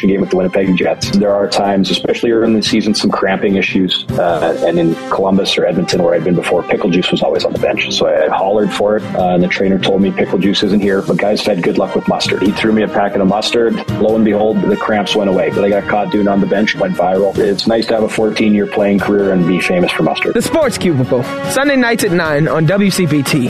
exhibition game with the Winnipeg Jets. There are times, especially early in the season, some cramping issues. And in Columbus or Edmonton, where I'd been before, pickle juice was always on the bench. So I hollered for it, and the trainer told me pickle juice isn't here, but guys had good luck with mustard. He threw me a packet of mustard. Lo and behold, the cramps went away. But I got caught doing it on the bench, went viral. It's nice to have a 14-year playing career and be famous for mustard. The Sports Cubicle, Sunday nights at 9 on WCPT.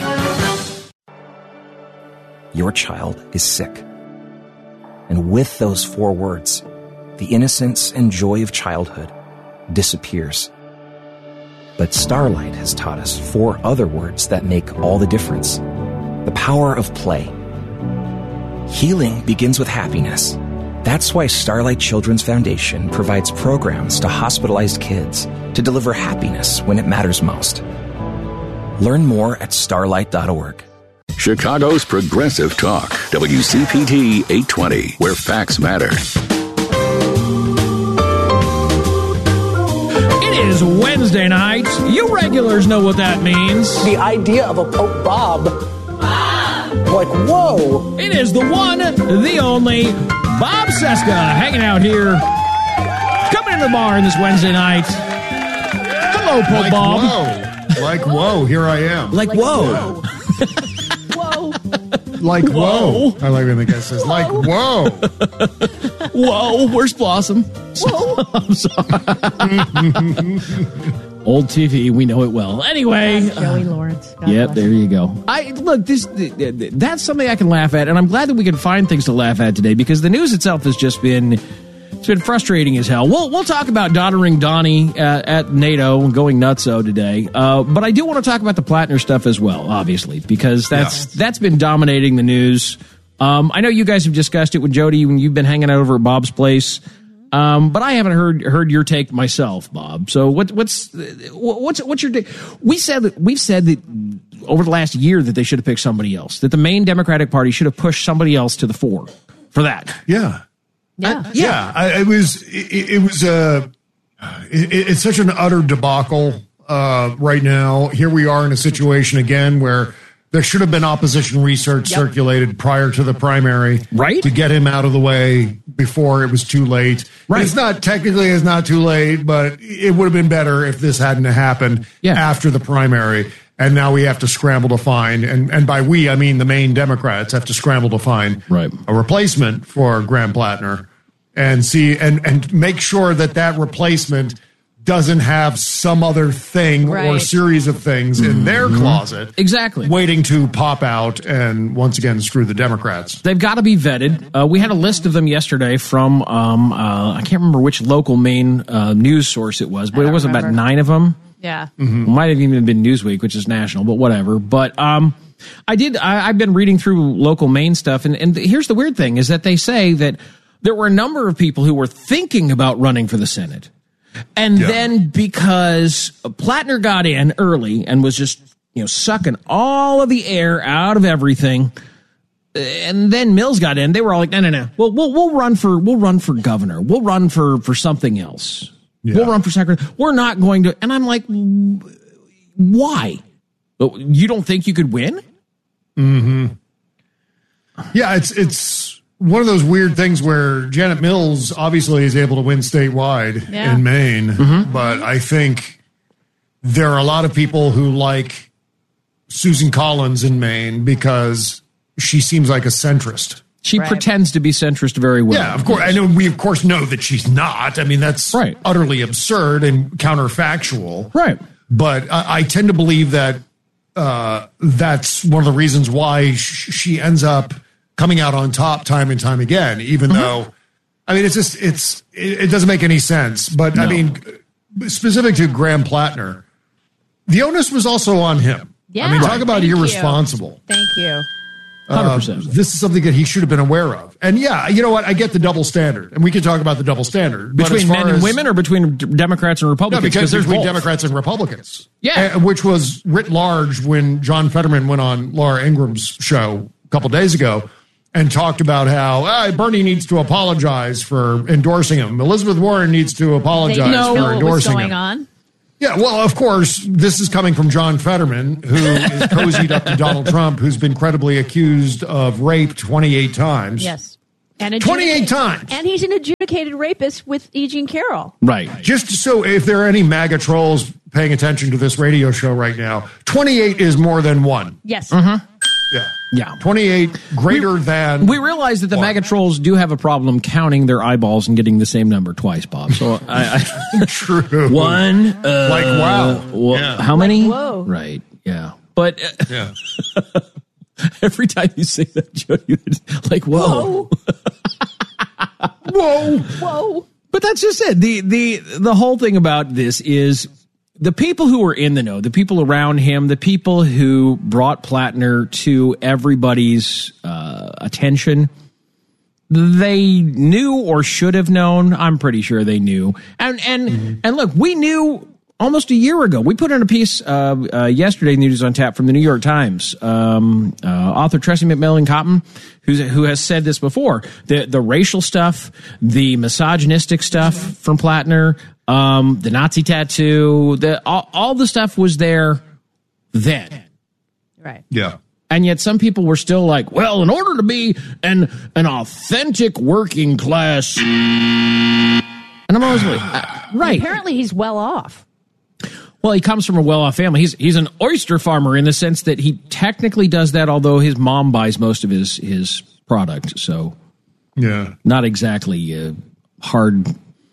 Your child is sick. And with those 4 words, the innocence and joy of childhood disappears. But Starlight has taught us 4 other words that make all the difference. The power of play. Healing begins with happiness. That's why Starlight Children's Foundation provides programs to hospitalized kids to deliver happiness when it matters most. Learn more at starlight.org. Chicago's Progressive Talk, WCPT 820, where facts matter. It is Wednesday night. You regulars know what that means. The idea of a Pope Bob. Like, whoa. It is the one, the only, Bob Cesca, hanging out here. Coming into the bar this Wednesday night. Hello, Pope like, Bob. Whoa. Like, whoa, here I am. Like, whoa. Whoa. Like, whoa. I like when the guy says, like, whoa. Whoa, where's Blossom? Whoa. I'm sorry. Old TV, we know it well. Anyway. Joey Lawrence. Yep, there you go. That's something I can laugh at, and I'm glad that we can find things to laugh at today, because the news itself has just been... It's been frustrating as hell. We'll talk about doddering Donnie at NATO and going nutso today. But I do want to talk about the Plattner stuff as well, obviously, because that's been dominating the news. I know you guys have discussed it with Jody when you've been hanging out over at Bob's place. But I haven't heard your take myself, Bob. So what's your take? We've said that over the last year that they should have picked somebody else. That the main Democratic Party should have pushed somebody else to the fore for that. Yeah. Yeah. It's such an utter debacle right now. Here we are in a situation again where there should have been opposition research circulated prior to the primary, right, to get him out of the way before it was too late. Right. It's not too late, but it would have been better if this hadn't happened after the primary. And now we have to scramble to find, and by we, I mean the main Democrats have to scramble to find a replacement for Graham Plattner and see and make sure that replacement doesn't have some other thing or series of things in their closet. Exactly. Waiting to pop out and once again screw the Democrats. They've got to be vetted. We had a list of them yesterday from, I can't remember which local Maine news source it was, but it was about 9 of them. Yeah. Mm-hmm. Might have even been Newsweek, which is national, but whatever. But I've been reading through local Maine stuff, and here's the weird thing, is that they say that there were a number of people who were thinking about running for the Senate. And then because Plattner got in early and was just, sucking all of the air out of everything, and then Mills got in, they were all like, no. Well, we'll run for governor. We'll run for something else. Yeah. We'll run for secretary. We're not going to. And I'm like, why? You don't think you could win? Mm-hmm. Yeah, it's one of those weird things where Janet Mills obviously is able to win statewide in Maine, but I think there are a lot of people who like Susan Collins in Maine because she seems like a centrist. She pretends to be centrist very well. Yeah, of course. I know we, of course, know that she's not. I mean, that's utterly absurd and counterfactual. Right. But I tend to believe that that's one of the reasons why she ends up coming out on top time and time again, even though, I mean, it doesn't make any sense. But, I mean, specific to Graham Plattner, the onus was also on him. Yeah. I mean, talk about irresponsible. Thank you. 100%. This is something that he should have been aware of. And yeah, you know what? I get the double standard. And we can talk about the double standard. Between men and women or between Democrats and Republicans? No, because there's between both. Democrats and Republicans. Yeah. Which was writ large when John Fetterman went on Laura Ingram's show a couple days ago and talked about how Bernie needs to apologize for endorsing him. Elizabeth Warren needs to apologize for endorsing him. What's going on? Yeah, well, of course, this is coming from John Fetterman, who is cozied up to Donald Trump, who's been credibly accused of rape 28 times. Yes. And 28 times. And he's an adjudicated rapist with E. Jean Carroll. Right. Just so if there are any MAGA trolls paying attention to this radio show right now, 28 is more than 1. Yes. Yeah. 28 greater than. We realize that the MAGA trolls do have a problem counting their eyeballs and getting the same number twice, Bob. So True. 1. Like, wow. How many? Like, whoa. Right. Yeah. But Yeah. every time you say that, Jody, it's like, whoa. Whoa. But that's just it. The whole thing about this is the people who were in the know, the people around him, the people who brought Plattner to everybody's attention, they knew or should have known. I'm pretty sure they knew. And look, we knew almost a year ago. We put in a piece yesterday in News on Tap from the New York Times. Author Tressie McMillan Cotton, who has said this before, the racial stuff, the misogynistic stuff from Plattner, the Nazi tattoo, all the stuff was there then. Right. Yeah. And yet some people were still like, well, in order to be an authentic working class. And I'm always like, right. Apparently he's well off. Well, he comes from a well-off family. He's an oyster farmer in the sense that he technically does that, although his mom buys most of his product. So, Yeah. not exactly a hard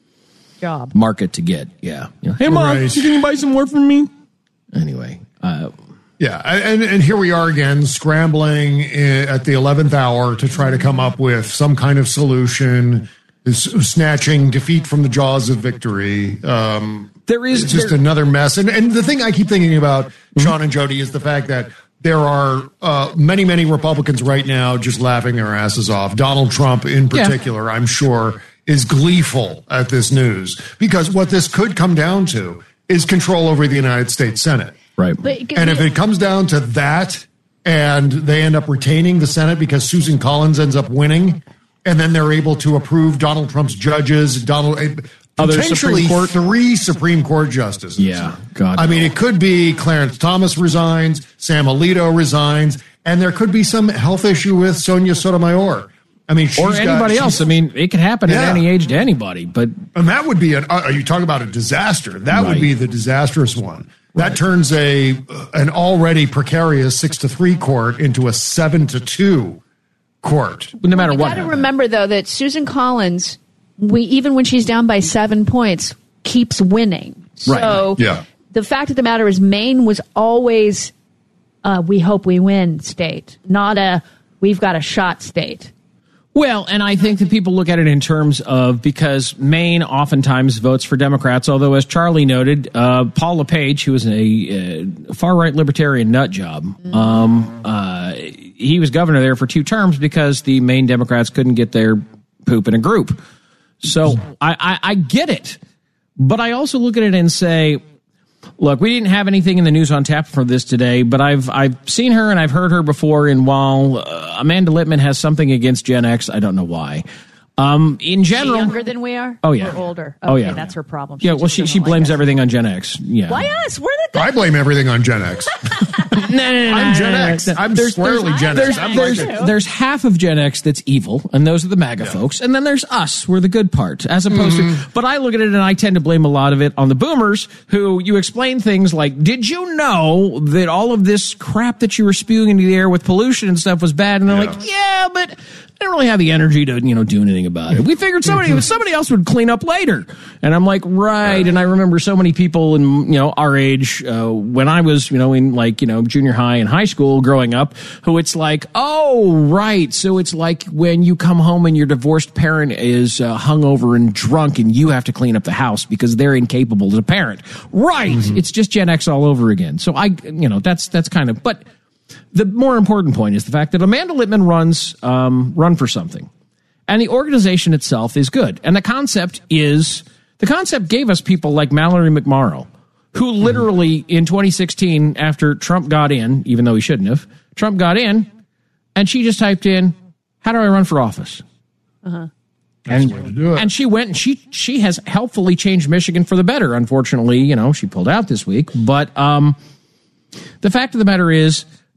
Job. market to get. Yeah. Hey, Mom, Right. you can buy some more from me? Anyway. Yeah, and here we are again, scrambling at the 11th hour to try to come up with some kind of solution, snatching defeat from the jaws of victory. It's just another mess. And the thing I keep thinking about, Sean and Jody, is the fact that there are many, many Republicans right now just laughing their asses off. Donald Trump in particular, I'm sure, is gleeful at this news, because what this could come down to is control over the United States Senate. Right. And if it comes down to that and they end up retaining the Senate because Susan Collins ends up winning, and then they're able to approve Donald Trump's judges, potentially 3 Supreme Court justices. Yeah, God. I mean, it could be Clarence Thomas resigns, Sam Alito resigns, and there could be some health issue with Sonia Sotomayor. I mean, or anybody else. I mean, it could happen at any age to anybody. But and that would be are you talking about a disaster? That would be the disastrous one. That turns an already precarious 6-3 court into a 7-2 court. No matter what. You got to remember, though, that Susan Collins, even when she's down by 7 points, keeps winning. So the fact of the matter is, Maine was always we hope we win state, not a we've got a shot state. Well, and I think that people look at it in terms of, because Maine oftentimes votes for Democrats, although as Charlie noted, Paul LePage, who is a far-right libertarian nut job, he was governor there for 2 terms because the Maine Democrats couldn't get their poop in a group. So I get it. But I also look at it and say, look, we didn't have anything in the News on Tap for this today, but I've seen her and I've heard her before. And while Amanda Littman has something against Gen X, I don't know why. In general, is she younger than we are. Oh yeah, or older. Okay, oh yeah, that's her problem. She blames everything on Gen X. Yeah, why us? We're the I blame everything on Gen X. No, I'm Gen X. I'm squarely Gen X. There's half of Gen X that's evil, and those are the MAGA folks, and then there's us. We're the good part, as opposed to. But I look at it and I tend to blame a lot of it on the boomers, who you explain things like, "Did you know that all of this crap that you were spewing into the air with pollution and stuff was bad?" And they're like, "Yeah, but I don't really have the energy to do anything about it. We figured somebody else would clean up later." And I'm like, right. And I remember so many people in our age when I was in junior high and high school growing up, who it's like, oh right, so it's like when you come home and your divorced parent is hungover and drunk and you have to clean up the house because they're incapable as a parent. Right. It's just Gen X all over again. So that's kind of, but the more important point is the fact that Amanda Littman run for something, and the organization itself is good. And the concept gave us people like Mallory McMorrow, who literally in 2016, after Trump got in, even though he shouldn't have, Trump got in, and she just typed in, "How do I run for office?" And she went and she has helpfully changed Michigan for the better. Unfortunately, she pulled out this week. But the fact of the matter is,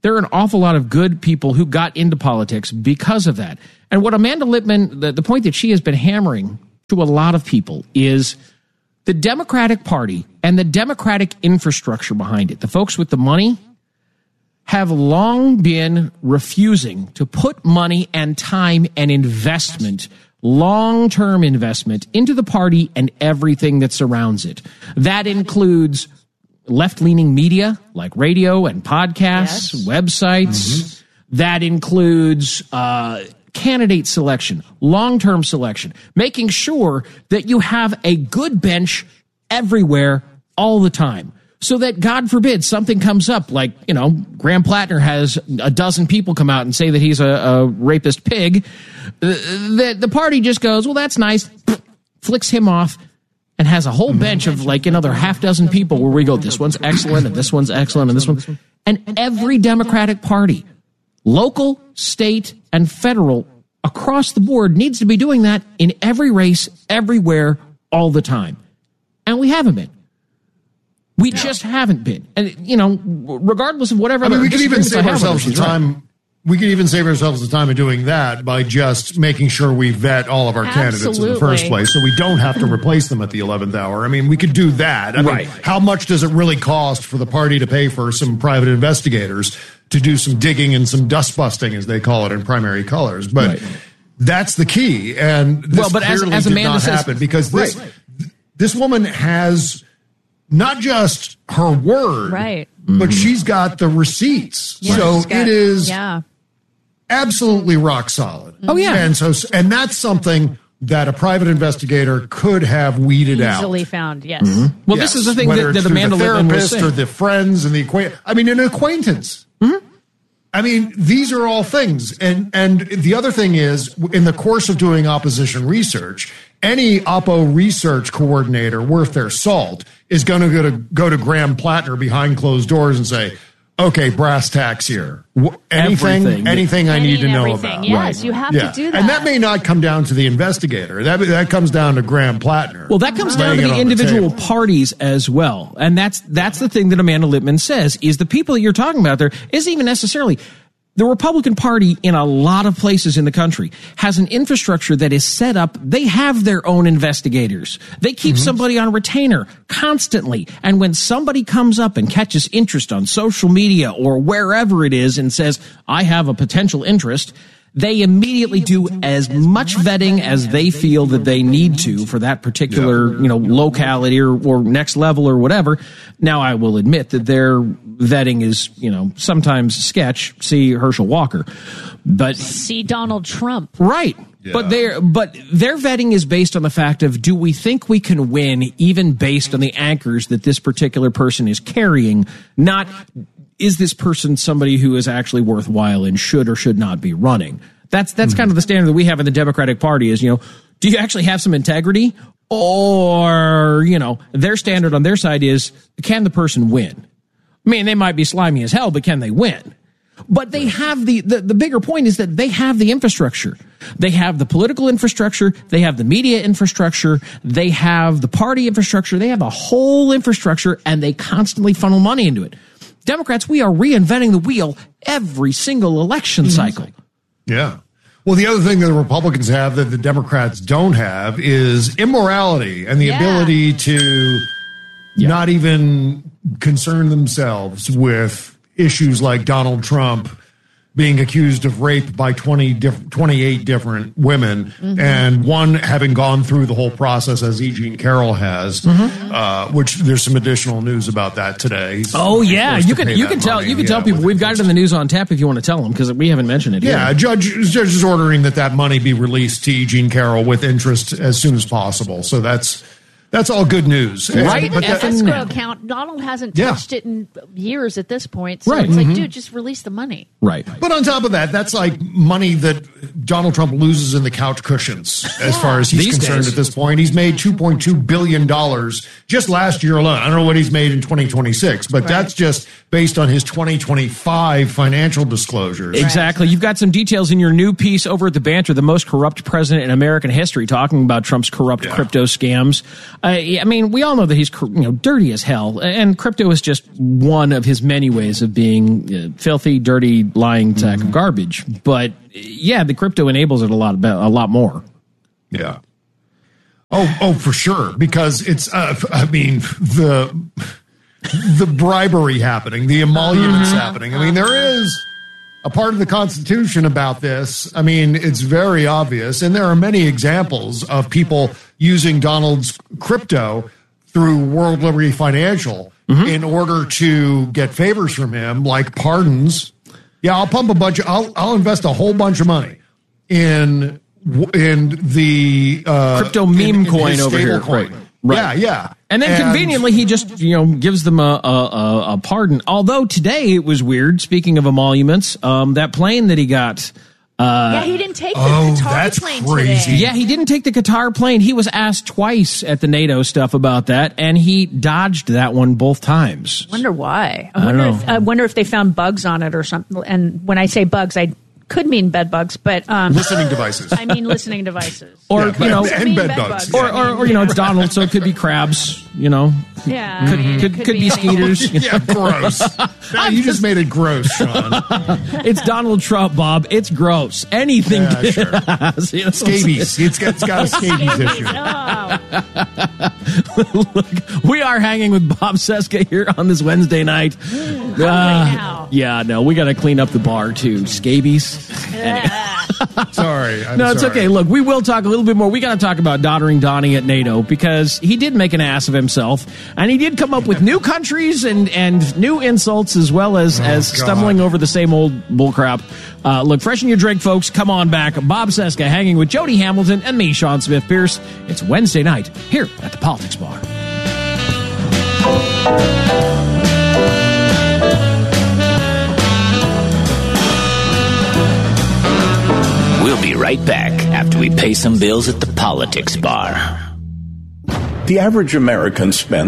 There are an awful lot of good people who got into politics because of that. And what Amanda Lippman, the point that she has been hammering to a lot of people is the Democratic Party and the Democratic infrastructure behind it, the folks with the money, have long been refusing to put money and time and investment, long-term investment, into the party and everything that surrounds it. That includes left-leaning media like radio and podcasts, websites. That includes candidate selection, long-term selection, making sure that you have a good bench everywhere all the time. So that, God forbid, something comes up like, Graham Plattner has a dozen people come out and say that he's a rapist pig. The party just goes, well, that's nice, flicks him off, and has a whole bench of like another half dozen people where we go, this one's excellent, and this one's excellent, and this one. And every Democratic Party, local, state, and federal, across the board, needs to be doing that in every race, everywhere, all the time. And we haven't been. We just haven't been. And, regardless of whatever. we could even save ourselves the time. We could even save ourselves the time of doing that by just making sure we vet all of our candidates in the first place, so we don't have to replace them at the 11th hour. We could do that. How much does it really cost for the party to pay for some private investigators to do some digging and some dust busting, as they call it, in primary colors? But that's the key. And this clearly as Amanda did not happen because this woman has not just her word, but she's got the receipts. So it is absolutely rock solid. Oh, yeah. And that's something that a private investigator could have weeded out. Easily found, yes. Well, this is the thing that Amanda Lippman was saying. Or the friends and the acquaintance. an acquaintance. These are all things. And the other thing is, in the course of doing opposition research, any Oppo research coordinator worth their salt is going to go to Graham Plattner behind closed doors and say, okay, brass tacks here. Anything I need to know about. Yes, you have to do that. And that may not come down to the investigator. That comes down to Graham Plattner. Well, that comes down to the individual parties as well. And that's the thing that Amanda Lippman says, is the people that you're talking about there isn't even necessarily... The Republican Party in a lot of places in the country has an infrastructure that is set up. They have their own investigators. They keep somebody on retainer constantly. And when somebody comes up and catches interest on social media or wherever it is and says, I have a potential interest, they immediately do as much vetting as they feel that they need to for that particular, locality or next level or whatever. Now, I will admit that their vetting is, sometimes sketch. See Herschel Walker, but see Donald Trump. Right. Yeah. But their vetting is based on the fact of, do we think we can win even based on the anchors that this particular person is carrying? Not, is this person somebody who is actually worthwhile and should or should not be running? That's kind of the standard that we have in the Democratic Party is, do you actually have some integrity? Or, their standard on their side is, can the person win? They might be slimy as hell, but can they win? But they have the bigger point is that they have the infrastructure. They have the political infrastructure. They have the media infrastructure. They have the party infrastructure. They have a whole infrastructure, and they constantly funnel money into it. Democrats, we are reinventing the wheel every single election cycle. Yeah. Well, the other thing that the Republicans have that the Democrats don't have is immorality and the ability to not even concern themselves with issues like Donald Trump being accused of rape by 28 different women, and one having gone through the whole process as E. Jean Carroll has, which there's some additional news about that today. You can tell people. We've got it in the news on tap if you want to tell them, because we haven't mentioned it yet. Yeah, judge is ordering that money be released to E. Jean Carroll with interest as soon as possible. So that's all good news. Right. But the escrow account, Donald hasn't touched it in years at this point. So it's like, dude, just release the money. Right. But on top of that, that's like money that Donald Trump loses in the couch cushions as far as he's concerned at this point. He's made $2.2 billion just last year alone. I don't know what he's made in 2026, but that's just based on his 2025 financial disclosures. Exactly. You've got some details in your new piece over at The Banter, the most corrupt president in American history, talking about Trump's corrupt crypto scams. I mean, we all know that he's dirty as hell, and crypto is just one of his many ways of being filthy, dirty, lying sack of garbage. But yeah, the crypto enables it a lot more. Yeah. Oh, for sure, because it's the bribery happening, the emoluments happening. I mean, there is a part of the Constitution about this. I mean, it's very obvious, and there are many examples of people using Donald's crypto through World Liberty Financial in order to get favors from him, like pardons. Yeah, I'll invest a whole bunch of money in the crypto meme coin over here, right? Yeah. And then conveniently, he just gives them a pardon. Although today it was weird. Speaking of emoluments, that plane that he got. He didn't take the Qatar plane crazy. today. Yeah, he didn't take the Qatar plane. He was asked twice at the NATO stuff about that, and he dodged that one both times. Wonder why? I wonder if they found bugs on it or something. And when I say bugs, I could mean bed bugs, but listening devices. I mean listening devices, or and bed bugs, or it's Donald, so it could be crabs. Yeah, could be skeeters. Yeah, gross. You just made it gross, Sean. It's Donald Trump, Bob. It's gross. Anything. Yeah, sure. Scabies. It's got a scabies issue. Look, we are hanging with Bob Cesca here on this Wednesday night. Now. Yeah, no, we got to clean up the bar too. Scabies. Sorry. It's okay. Look, we will talk a little bit more. We got to talk about doddering Donnie at NATO because he did make an ass of himself, and he did come up with new countries and new insults as well as stumbling over the same old bullcrap. Look, freshen your drink, folks. Come on back. Bob Cesca hanging with Jody Hamilton and me, Sean Smith-Pierce. It's Wednesday night here at the Politics Bar. We'll be right back after we pay some bills at the Politics Bar. The average American spent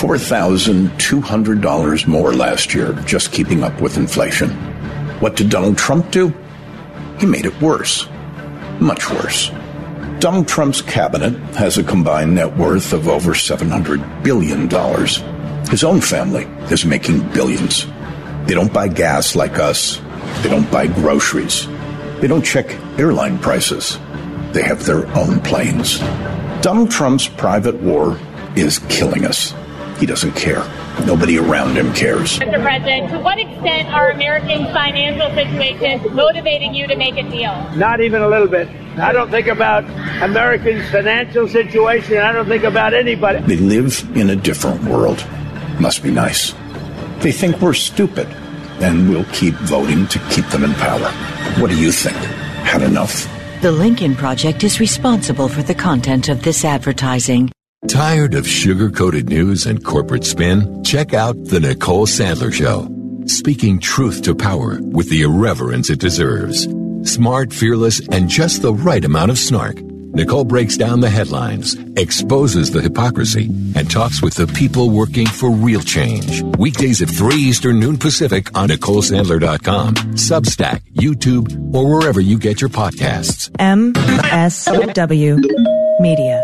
$4,200 more last year just keeping up with inflation. What did Donald Trump do? He made it worse. Much worse. Donald Trump's cabinet has a combined net worth of over $700 billion. His own family is making billions. They don't buy gas like us. They don't buy groceries. They don't check airline prices. They have their own planes. Donald Trump's private war is killing us. He doesn't care. Nobody around him cares. Mr. President, to what extent are Americans' financial situations motivating you to make a deal? Not even a little bit. I don't think about Americans' financial situation. I don't think about anybody. They live in a different world. Must be nice. They think we're stupid, and we'll keep voting to keep them in power. What do you think? Had enough? The Lincoln Project is responsible for the content of this advertising. Tired of sugar-coated news and corporate spin? Check out The Nicole Sandler Show. Speaking truth to power with the irreverence it deserves. Smart, fearless, and just the right amount of snark. Nicole breaks down the headlines, exposes the hypocrisy, and talks with the people working for real change. Weekdays at 3 Eastern, noon Pacific on NicoleSandler.com, Substack, YouTube, or wherever you get your podcasts. MSW Media.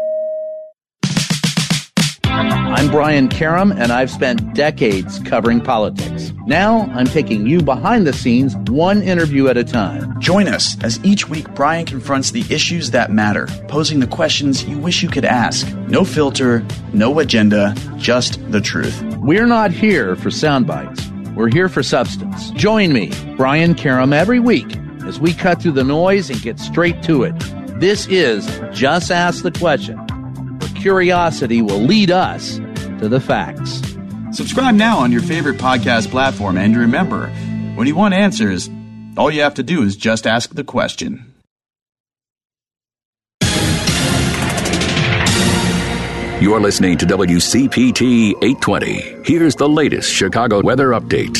I'm Brian Karam, and I've spent decades covering politics. Now, I'm taking you behind the scenes, one interview at a time. Join us as each week Brian confronts the issues that matter, posing the questions you wish you could ask. No filter, no agenda, just the truth. We're not here for sound bites. We're here for substance. Join me, Brian Karam, every week as we cut through the noise and get straight to it. This is Just Ask the Question, where curiosity will lead us to the facts. Subscribe now on your favorite podcast platform, and remember, when you want answers, all you have to do is just ask the question. You're listening to WCPT 820. Here's the latest Chicago weather update.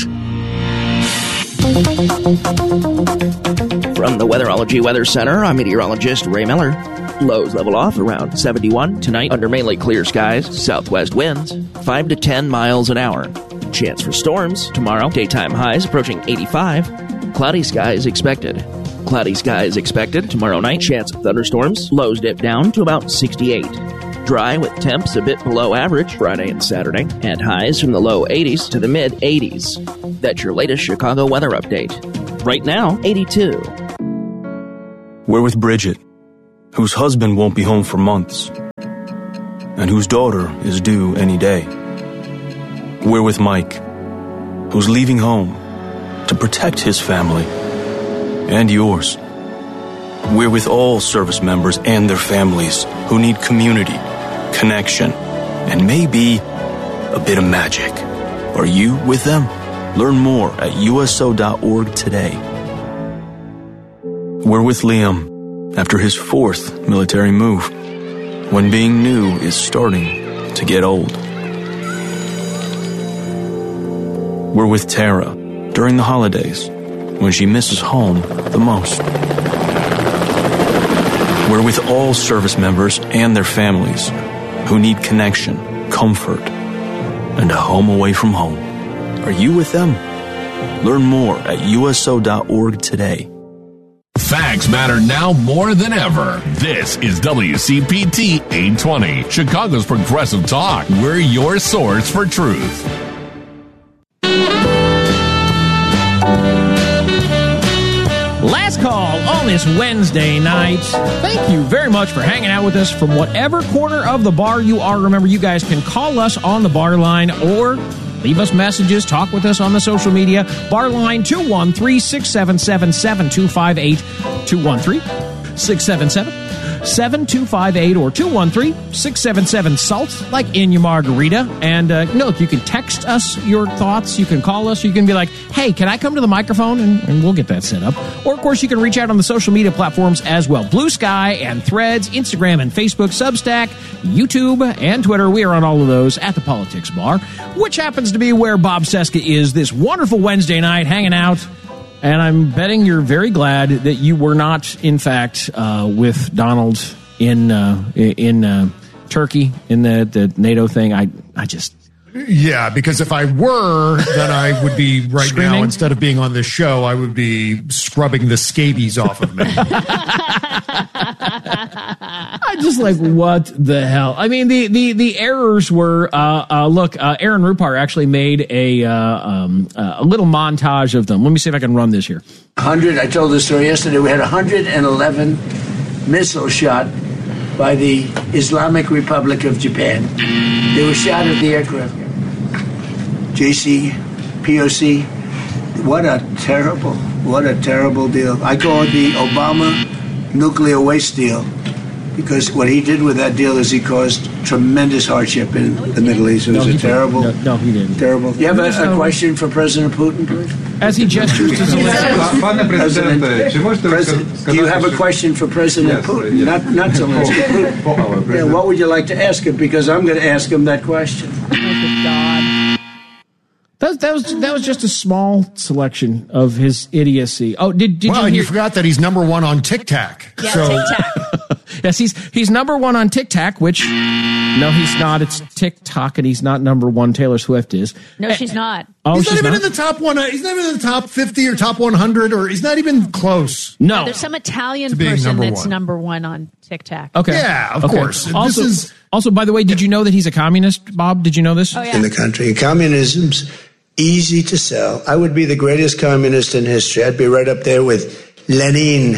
From the Weatherology Weather Center, I'm meteorologist Ray Miller. Lows level off around 71 tonight under mainly clear skies, southwest winds 5 to 10 miles an hour. Chance for storms tomorrow, daytime highs approaching 85. Cloudy skies expected. Cloudy skies expected tomorrow night, chance of thunderstorms. Lows dip down to about 68. Dry with temps a bit below average Friday and Saturday, and highs from the low 80s to the mid 80s. That's your latest Chicago weather update. Right now, 82. We're with Bridget, whose husband won't be home for months, and whose daughter is due any day. We're with Mike, who's leaving home to protect his family and yours. We're with all service members and their families who need community, connection, and maybe a bit of magic. Are you with them? Learn more at USO.org today. We're with Liam after his 4th military move, when being new is starting to get old. We're with Tara during the holidays, when she misses home the most. We're with all service members and their families who need connection, comfort, and a home away from home. Are you with them? Learn more at USO.org today. Facts matter now more than ever. This is WCPT 820, Chicago's Progressive Talk. We're your source for truth. Last call on this Wednesday night. Thank you very much for hanging out with us from whatever corner of the bar you are. Remember, you guys can call us on the bar line or leave us messages, talk with us on the social media. Bar line 213-677-7258, 213-677-7258, or 213-677-SALT, like in your margarita. And look, you can text us your thoughts. You can call us. You can be like, hey, can I come to the microphone? And we'll get that set up. Or, of course, you can reach out on the social media platforms as well. Blue Sky and Threads, Instagram and Facebook, Substack, YouTube, and Twitter. We are on all of those at the Politics Bar, which happens to be where Bob Cesca is this wonderful Wednesday night hanging out. And I'm betting you're very glad that you were not, in fact, with Donald in Turkey in the NATO thing. I just... Yeah, because if I were, then I would be right screaming. Now, instead of being on this show, I would be scrubbing the scabies off of me. I'm just like, what the hell? I mean, the errors were, look, Aaron Rupar actually made a little montage of them. Let me see if I can run this here. I told the story yesterday. We had 111 missiles shot by the Islamic Republic of Japan. They were shot at the aircraft. POC. What a terrible deal. I call it the Obama nuclear waste deal, because what he did with that deal is he caused tremendous hardship in the Middle East. It was terrible. No, he didn't. Terrible. You have a question for President Putin, please? As he gestures to Zelensky. Do you have a question for President Putin? Yes. Not Zelensky. Putin. Yeah, what would you like to ask him? Because I'm going to ask him that question. Oh, God. That was just a small selection of his idiocy. Oh, did you hear? You forgot that he's number one on TikTok. Yeah, TikTok. Yes, he's number one on TikTok, which no, he's not. It's TikTok, and he's not number one. Taylor Swift is. No, she's not. Oh, he's not even in the top one. He's not even in the top 50 or top 100, or he's not even close. No, there's some Italian person that's number one on TikTok. Okay, yeah, of course. Also, by the way, did you know that he's a communist, Bob? Did you know this? Oh, yeah. In the country, communism's easy to sell. I would be the greatest communist in history. I'd be right up there with Lenin.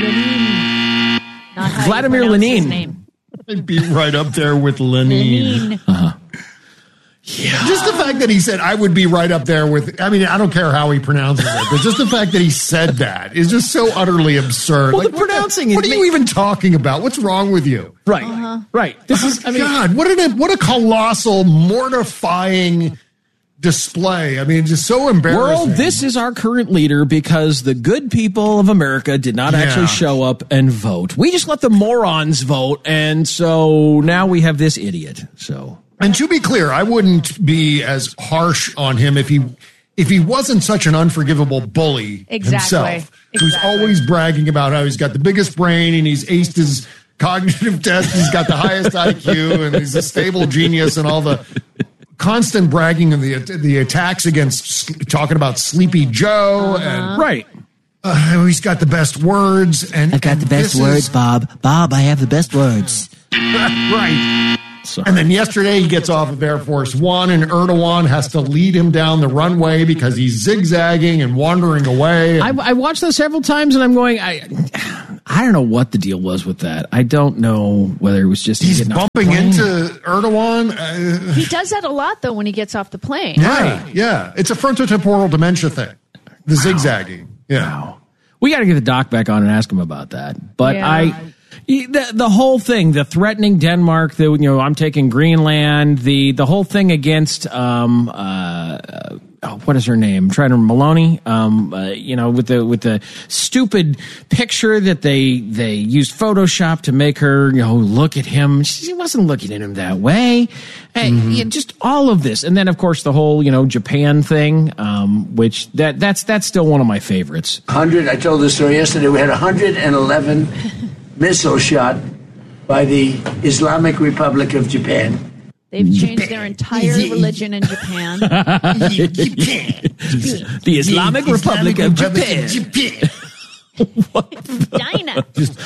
Vladimir Lenin. I'd be right up there with Lenin. Uh-huh. Yeah. Just the fact that he said I would be right up there with, I mean, I don't care how he pronounces it, but just the fact that he said that is just so utterly absurd. Well, like, the pronouncing what are you even talking about? What's wrong with you? Right. Right. This is, I mean, God, what a colossal, mortifying display. I mean, just so embarrassing. World, this is our current leader because the good people of America did not actually show up and vote. We just let the morons vote, and so now we have this idiot. So, and to be clear, I wouldn't be as harsh on him if he wasn't such an unforgivable bully himself, who's always bragging about how he's got the biggest brain and he's aced his cognitive test, he's got the highest IQ, and he's a stable genius, and all the constant bragging of the attacks against talking about Sleepy Joe and right. He's got the best words, and I've got the best words, Bob. Bob, I have the best words. Right. Sorry. And then yesterday he gets off of Air Force One and Erdogan has to lead him down the runway because he's zigzagging and wandering away. I watched that several times and I'm going, I don't know what the deal was with that. I don't know whether it was just he's bumping into Erdogan. He does that a lot, though, when he gets off the plane. Yeah, yeah. It's a frontotemporal dementia thing. The zigzagging. Yeah. Wow. We got to get the doc back on and ask him about that. But the whole thing, the threatening Denmark, I'm taking Greenland, the whole thing against what is her name? I'm trying to Maloney. With the stupid picture that they used Photoshop to make her, look at him. She wasn't looking at him that way. Just all of this, and then of course the whole Japan thing, which that's still one of my favorites. I told the story yesterday. We had 111 missiles shot by the Islamic Republic of Japan. They've changed their entire religion in Japan. The Islamic Republic of Japan. Vagina.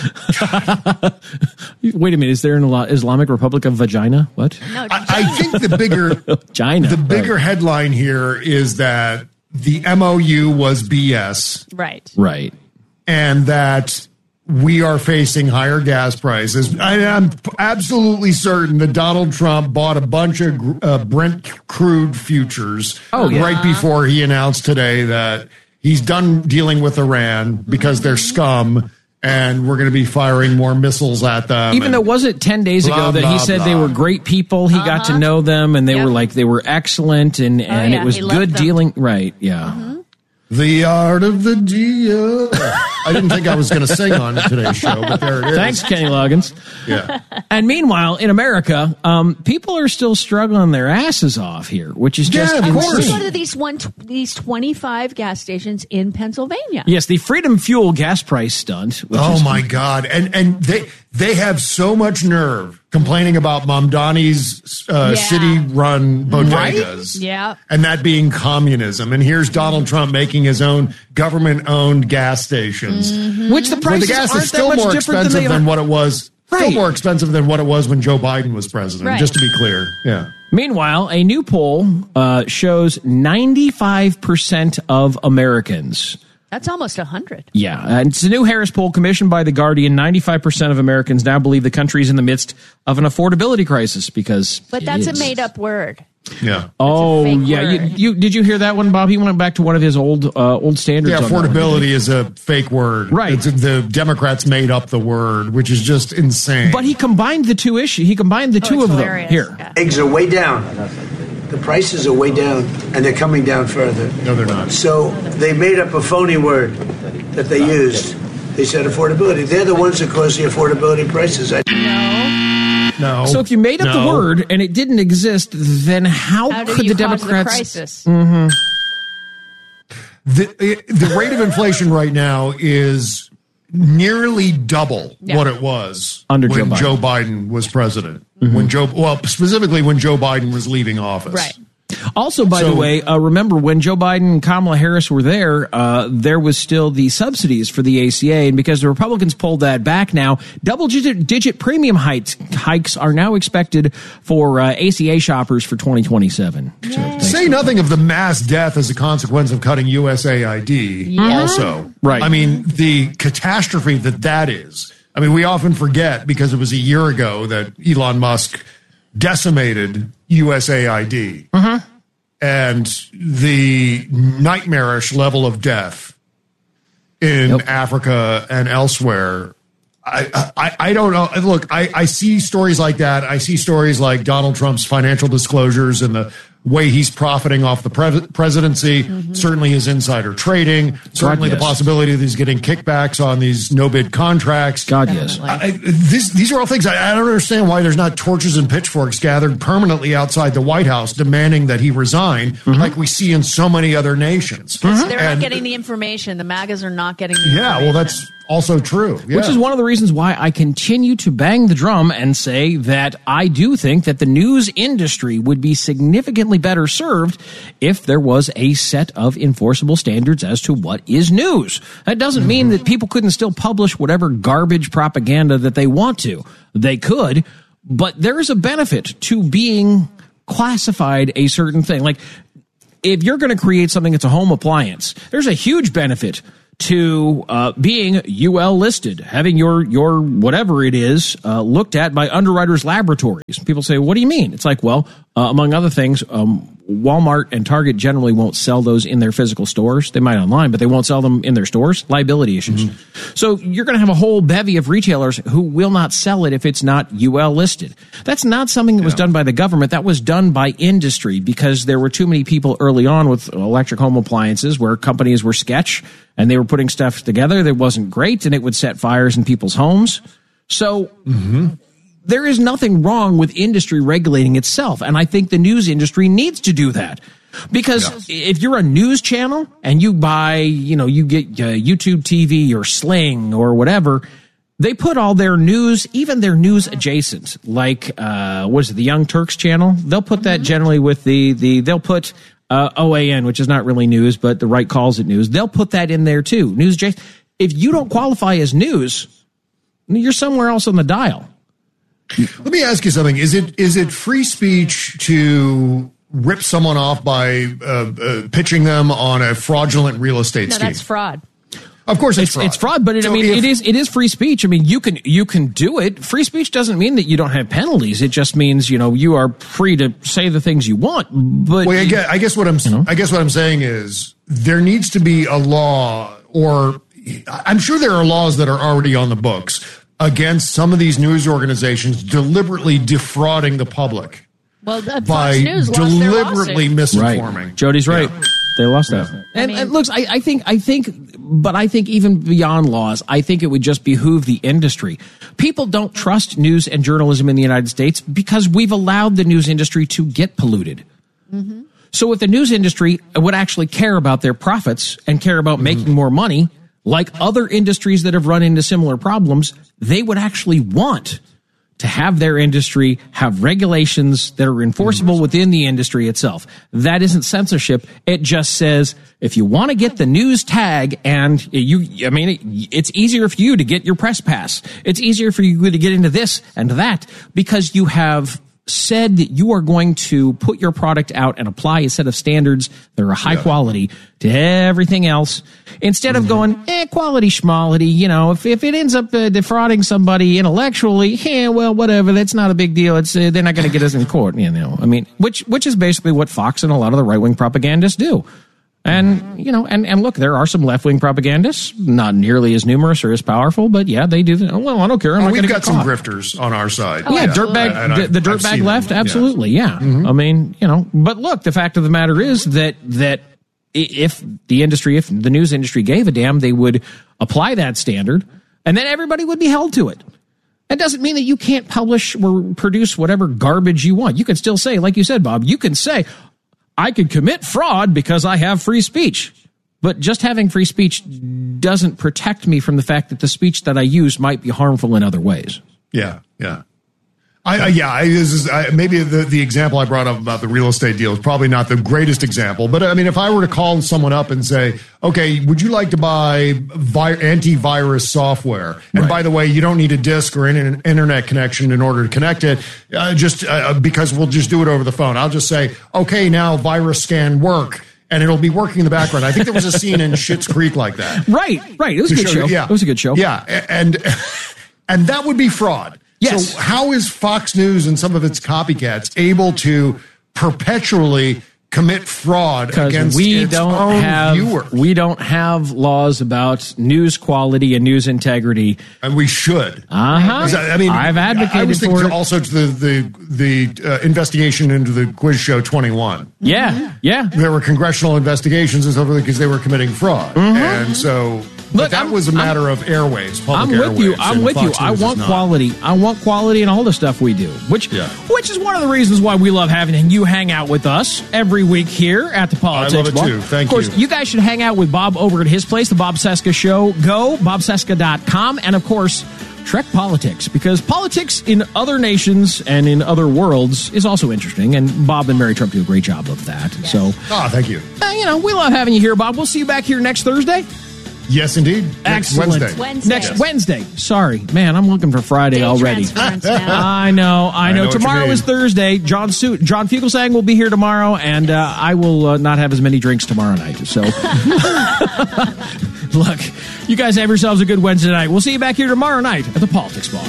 Wait a minute, is there an Islamic Republic of vagina? What? No, I think the bigger headline here is that the MOU was BS. Right. And that we are facing higher gas prices. I'm absolutely certain that Donald Trump bought a bunch of Brent crude futures right before he announced today that he's done dealing with Iran because they're scum and we're going to be firing more missiles at them. Even though, was it 10 days ago that he said they were great people? He got to know them and they were excellent and it was good dealing. Right, yeah. Mm-hmm. The art of the deal. I didn't think I was going to sing on today's show, but there it is. Thanks, Kenny Loggins. Yeah. And meanwhile, in America, people are still struggling their asses off here, which is just of course. Let's go to these 25 gas stations in Pennsylvania. Yes, the Freedom Fuel gas price stunt. My God. And they have so much nerve complaining about Mamdani's city-run bodegas. Right? Yeah. And that being communism. And here's Donald Trump making his own government-owned gas stations. Mm-hmm. Which the prices gas aren't is still that much more different expensive than what it was. Right. Still more expensive than what it was when Joe Biden was president, just to be clear. Yeah. Meanwhile, a new poll shows 95% of Americans. That's almost 100. Yeah, and it's a new Harris poll commissioned by The Guardian. 95% of Americans now believe the country is in the midst of an affordability crisis because. But that's a made-up word. Yeah. Oh, yeah. You did you hear that one, Bob? He went back to one of his old standards. Yeah, affordability is a fake word. Right. The Democrats made up the word, which is just insane. But he combined the two issues. He combined the two of hilarious. them here. Yeah. Eggs are way down. The prices are way down, and they're coming down further. No, they're not. So they made up a phony word that they used. They said affordability. They're the ones that cause the affordability prices. No. So if you made up the word and it didn't exist, then how could the Democrats? The crisis? Mm-hmm. The rate of inflation right now is nearly double what it was under when Joe Biden was president. Mm-hmm. Specifically when Joe Biden was leaving office. Right. Also, by the way, remember when Joe Biden and Kamala Harris were there, there was still the subsidies for the ACA. And because the Republicans pulled that back now, double-digit premium hikes are now expected for ACA shoppers for 2027. So, say nothing of the mass death as a consequence of cutting USAID also. Right. I mean, the catastrophe that is. I mean, we often forget because it was a year ago that Elon Musk decimated USAID. Mm-hmm. And the nightmarish level of death in Africa and elsewhere. I don't know. Look, I see stories like that. I see stories like Donald Trump's financial disclosures and the way he's profiting off the presidency, certainly his insider trading, certainly the possibility that he's getting kickbacks on these no-bid contracts. God, yes. These are all things I don't understand why there's not torches and pitchforks gathered permanently outside the White House demanding that he resign like we see in so many other nations. They're not getting the information. The MAGAs are not getting the information. Yeah, well, also true. Yeah. Which is one of the reasons why I continue to bang the drum and say that I do think that the news industry would be significantly better served if there was a set of enforceable standards as to what is news. That doesn't mean that people couldn't still publish whatever garbage propaganda that they want to. They could, but there is a benefit to being classified a certain thing. Like, if you're going to create something that's a home appliance, there's a huge benefit to being UL listed, having your whatever it is looked at by Underwriters Laboratories. People say, what do you mean? It's like, well, among other things, Walmart and Target generally won't sell those in their physical stores. They might online, but they won't sell them in their stores. Liability issues. So you're going to have a whole bevy of retailers who will not sell it if it's not UL listed. That's not something that was done by the government. That was done by industry because there were too many people early on with electric home appliances where companies were sketch and they were putting stuff together that wasn't great and it would set fires in people's homes. So there is nothing wrong with industry regulating itself. And I think the news industry needs to do that. Because if you're a news channel and you buy, you get YouTube TV or Sling or whatever, they put all their news, even their news adjacent, like, the Young Turks channel? They'll put that generally with they'll put OAN, which is not really news, but the right calls it news. They'll put that in there too. News adjacent. If you don't qualify as news, you're somewhere else on the dial. Let me ask you something. Is it free speech to rip someone off by pitching them on a fraudulent real estate scheme? No, that's fraud. Of course it's fraud. It's fraud, but it is free speech. I mean, you can do it. Free speech doesn't mean that you don't have penalties. It just means, you are free to say the things you want. But I guess what I'm saying is there needs to be a law, or I'm sure there are laws that are already on the books against some of these news organizations deliberately defrauding the public. Well, by Fox News deliberately misinforming. Right. Jody's right. Yeah. They lost that. And look, I think even beyond laws, I think it would just behoove the industry. People don't trust news and journalism in the United States because we've allowed the news industry to get polluted. So if the news industry would actually care about their profits and care about making more money, like other industries that have run into similar problems, they would actually want to have their industry have regulations that are enforceable within the industry itself. That isn't censorship. It just says, if you want to get the news tag and it's easier for you to get your press pass. It's easier for you to get into this and that because you have said that you are going to put your product out and apply a set of standards that are high quality to everything else instead of going, quality schmality, if it ends up defrauding somebody intellectually, well, whatever, that's not a big deal. It's, they're not going to get us in court, which is basically what Fox and a lot of the right-wing propagandists do. And, and look, there are some left-wing propagandists, not nearly as numerous or as powerful, but yeah, they do. Well, I don't care. We've got some grifters on our side. The dirtbag left. Absolutely. Yeah. But look, the fact of the matter is that if the news industry gave a damn, they would apply that standard and then everybody would be held to it. That doesn't mean that you can't publish or produce whatever garbage you want. You can still say, like you said, Bob, you can say, I could commit fraud because I have free speech. But just having free speech doesn't protect me from the fact that the speech that I use might be harmful in other ways. Yeah. Maybe the example I brought up about the real estate deal is probably not the greatest example. But I mean, if I were to call someone up and say, okay, would you like to buy antivirus software? And by the way, you don't need a disk or an internet connection in order to connect it, because we'll just do it over the phone. I'll just say, okay, now virus scan work. And it'll be working in the background. I think there was a scene in Schitt's Creek like that. Right. It was a good show. Yeah. It was a good show. Yeah. And that would be fraud. Yes. So how is Fox News and some of its copycats able to perpetually commit fraud against its own viewers? We don't have laws about news quality and news integrity. And we should. I mean, I've advocated I was for thinking it. Also to the investigation into the Quiz Show 21. Yeah. There were congressional investigations and stuff because they were committing fraud. And so But that was a matter of airwaves. I'm with you. I want quality. I want quality in all the stuff we do, which is one of the reasons why we love having you hang out with us every week here at the Politics I love it Bar. too. Thank you. Of course, you guys should hang out with Bob over at his place, the Bob Cesca Show. Go, bobcesca.com. And, of course, Trek Politics, because politics in other nations and in other worlds is also interesting, and Bob and Mary Trump do a great job of that. Yes. So, thank you. We love having you here, Bob. We'll see you back here next Thursday. Yes, indeed. Excellent. Next Wednesday. Sorry, man, I'm looking for Friday already. I know. Tomorrow is Thursday. John Fugelsang will be here tomorrow, and I will not have as many drinks tomorrow night. So, look, you guys have yourselves a good Wednesday night. We'll see you back here tomorrow night at the Politics Bar.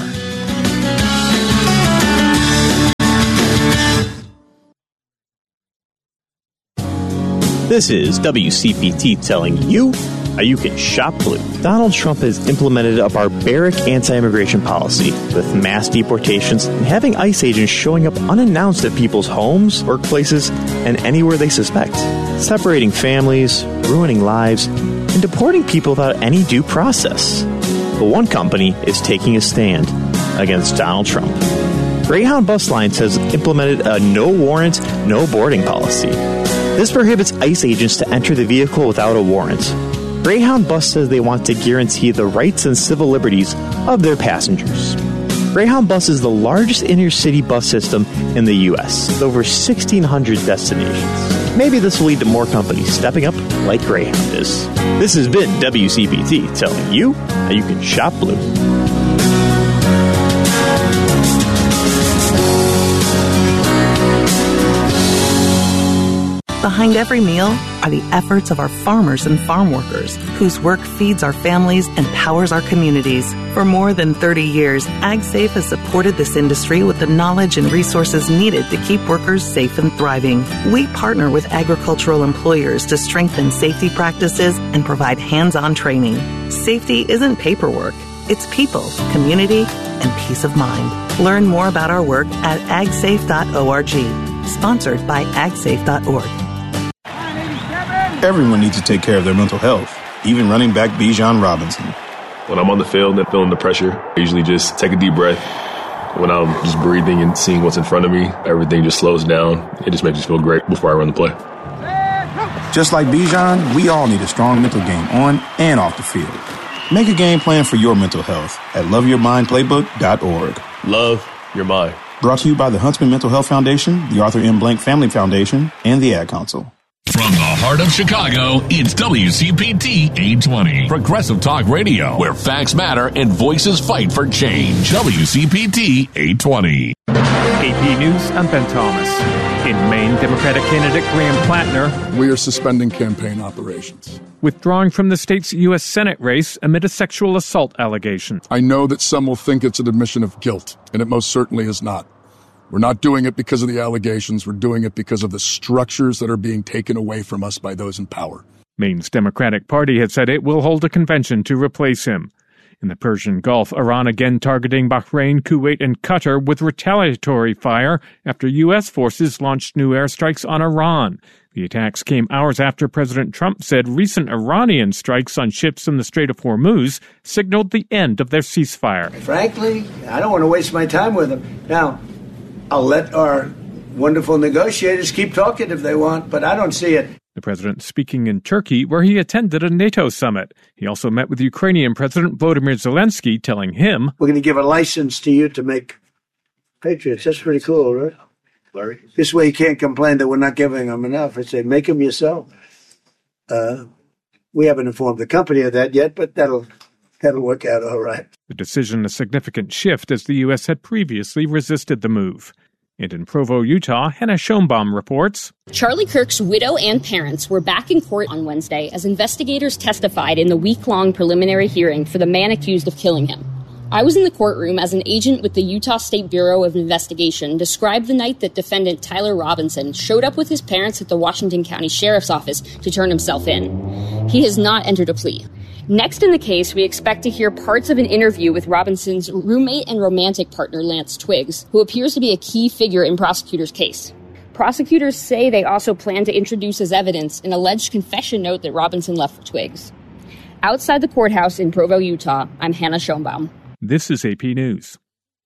This is WCPT telling you how you can shop blue. Donald Trump has implemented a barbaric anti-immigration policy with mass deportations and having ICE agents showing up unannounced at people's homes, workplaces, and anywhere they suspect, separating families, ruining lives, and deporting people without any due process. But one company is taking a stand against Donald Trump. Greyhound Bus Lines has implemented a no warrant, no boarding policy. This prohibits ICE agents to enter the vehicle without a warrant. Greyhound Bus says they want to guarantee the rights and civil liberties of their passengers. Greyhound Bus is the largest inner-city bus system in the U.S., with over 1,600 destinations. Maybe this will lead to more companies stepping up like Greyhound is. This has been WCPT telling you how you can shop blue. Behind every meal are the efforts of our farmers and farm workers, whose work feeds our families and powers our communities. For more than 30 years, AgSafe has supported this industry with the knowledge and resources needed to keep workers safe and thriving. We partner with agricultural employers to strengthen safety practices and provide hands-on training. Safety isn't paperwork. It's people, community, and peace of mind. Learn more about our work at agsafe.org. Sponsored by agsafe.org. Everyone needs to take care of their mental health, even running back Bijan Robinson. When I'm on the field and feeling the pressure, I usually just take a deep breath. When I'm just breathing and seeing what's in front of me, everything just slows down. It just makes me feel great before I run the play. Just like Bijan, we all need a strong mental game on and off the field. Make a game plan for your mental health at loveyourmindplaybook.org. Love your mind. Brought to you by the Huntsman Mental Health Foundation, the Arthur M. Blank Family Foundation, and the Ad Council. From the heart of Chicago, it's WCPT 820. Progressive Talk Radio, where facts matter and voices fight for change. WCPT 820. AP News, I'm Ben Thomas. In Maine, Democratic candidate Graham Plattner, we are suspending campaign operations. Withdrawing from the state's U.S. Senate race amid a sexual assault allegation. I know that some will think it's an admission of guilt, and it most certainly is not. We're not doing it because of the allegations. We're doing it because of the structures that are being taken away from us by those in power. Maine's Democratic Party has said it will hold a convention to replace him. In the Persian Gulf, Iran again targeting Bahrain, Kuwait, and Qatar with retaliatory fire after U.S. forces launched new airstrikes on Iran. The attacks came hours after President Trump said recent Iranian strikes on ships in the Strait of Hormuz signaled the end of their ceasefire. Frankly, I don't want to waste my time with them. Now, I'll let our wonderful negotiators keep talking if they want, but I don't see it. The president speaking in Turkey, where he attended a NATO summit. He also met with Ukrainian President Volodymyr Zelensky, telling him, "We're going to give a license to you to make Patriots." That's pretty cool, right? Larry? This way you can't complain that we're not giving them enough. I say, make them yourself. We haven't informed the company of that yet, but that'll work out all right. The decision a significant shift as the U.S. had previously resisted the move. And in Provo, Utah, Hannah Schoenbaum reports. Charlie Kirk's widow and parents were back in court on Wednesday as investigators testified in the week-long preliminary hearing for the man accused of killing him. I was in the courtroom as an agent with the Utah State Bureau of Investigation described the night that defendant Tyler Robinson showed up with his parents at the Washington County Sheriff's Office to turn himself in. He has not entered a plea. Next in the case, we expect to hear parts of an interview with Robinson's roommate and romantic partner, Lance Twiggs, who appears to be a key figure in prosecutors' case. Prosecutors say they also plan to introduce as evidence an alleged confession note that Robinson left for Twiggs. Outside the courthouse in Provo, Utah, I'm Hannah Schoenbaum. This is AP News.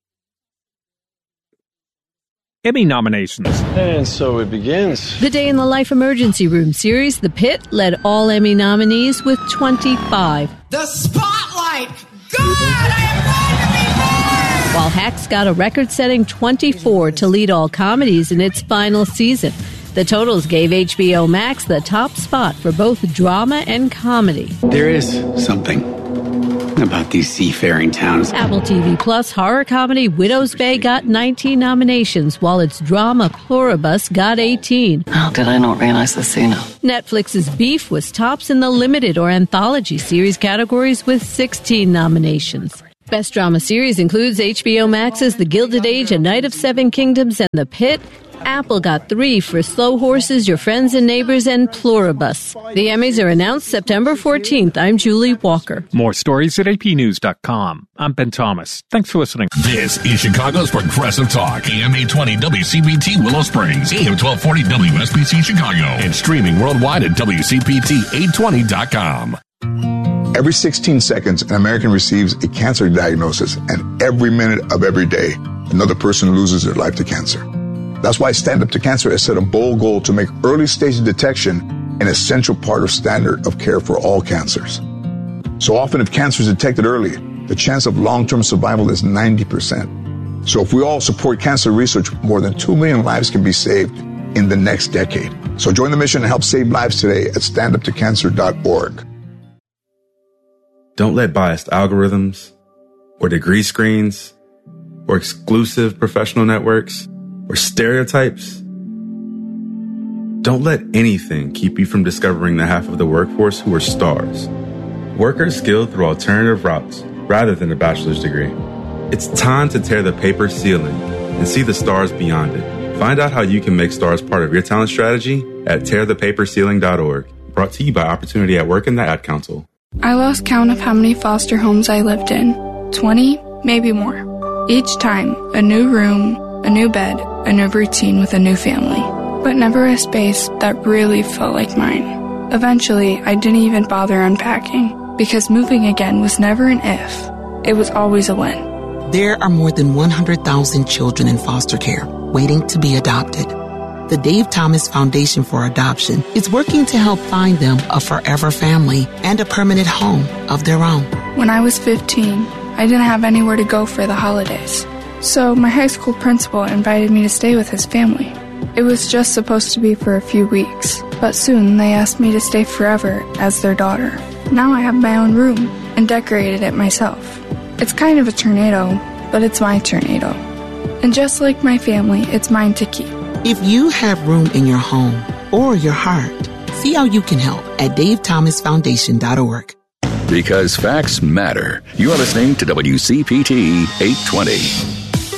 Emmy nominations. And so it begins. The Day in the Life Emergency Room series, The Pit, led all Emmy nominees with 25. The Spotlight! God, I am glad to be born! While Hacks got a record-setting 24 to lead all comedies in its final season. The totals gave HBO Max the top spot for both drama and comedy. There is something about these seafaring towns. Apple TV Plus horror comedy Widow's Bay got 19 nominations, while its drama Pluribus got 18. How did I not realize this sooner? Netflix's Beef was tops in the limited or anthology series categories with 16 nominations. Best drama series includes HBO Max's The Gilded Age, A Night of Seven Kingdoms, and The Pit. Apple got 3 for Slow Horses, Your Friends and Neighbors, and Pluribus. The Emmys are announced September 14th. I'm Julie Walker. More stories at apnews.com. I'm Ben Thomas. Thanks for listening. This is Chicago's Progressive Talk. AM 820 WCPT Willow Springs. AM 1240 WSBC Chicago. And streaming worldwide at WCPT820.com. Every 16 seconds, an American receives a cancer diagnosis, and every minute of every day, another person loses their life to cancer. That's why Stand Up to Cancer has set a bold goal to make early stage detection an essential part of standard of care for all cancers. So often, if cancer is detected early, the chance of long-term survival is 90%. So if we all support cancer research, more than 2 million lives can be saved in the next decade. So join the mission and help save lives today at standuptocancer.org. Don't let biased algorithms or degree screens or exclusive professional networks or stereotypes. Don't let anything keep you from discovering the half of the workforce who are stars. Workers skilled through alternative routes rather than a bachelor's degree. It's time to tear the paper ceiling and see the stars beyond it. Find out how you can make stars part of your talent strategy at tearthepaperceiling.org. Brought to you by Opportunity at Work and the Ad Council. I lost count of how many foster homes I lived in. 20, maybe more. Each time, a new room, a new bed, a new routine with a new family. But never a space that really felt like mine. Eventually, I didn't even bother unpacking, because moving again was never an if. It was always a when. There are more than 100,000 children in foster care waiting to be adopted. The Dave Thomas Foundation for Adoption is working to help find them a forever family and a permanent home of their own. When I was 15, I didn't have anywhere to go for the holidays. So my high school principal invited me to stay with his family. It was just supposed to be for a few weeks, but soon they asked me to stay forever as their daughter. Now I have my own room and decorated it myself. It's kind of a tornado, but it's my tornado. And just like my family, it's mine to keep. If you have room in your home or your heart, see how you can help at davethomasfoundation.org. Because facts matter. You are listening to WCPT 820.